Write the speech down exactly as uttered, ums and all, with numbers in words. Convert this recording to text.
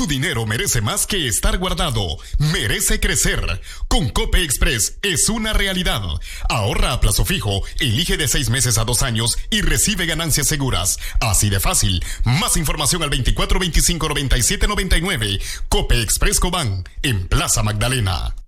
dinero merece más que estar guardado. Merece crecer. Con Cope Express es una realidad. Ahorra a plazo fijo, elige de seis meses a dos años y recibe ganancias seguras. Así de fácil. Más información al veinticuatro veinticinco noventa y siete noventa y nueve. Cope Express Cobán, en Plaza Magdalena.